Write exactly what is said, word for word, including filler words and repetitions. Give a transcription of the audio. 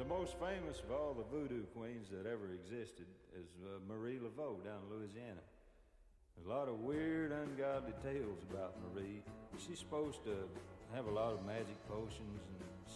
most famous of all the voodoo queens that ever existed is uh, Marie Laveau down in Louisiana. There's a lot of weird, ungodly tales about Marie. She's supposed to have a lot of magic potions and